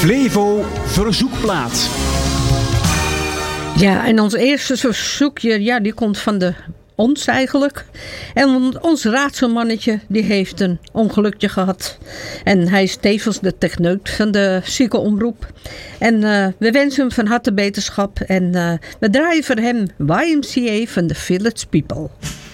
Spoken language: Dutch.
Flevo Verzoekplaat. Ja, en ons eerste verzoekje, die komt van ons eigenlijk. En ons raadselmannetje, die heeft een ongelukje gehad. En hij is tevens de techneut van de ziekenomroep. En we wensen hem van harte beterschap. En we draaien voor hem YMCA van The Village People.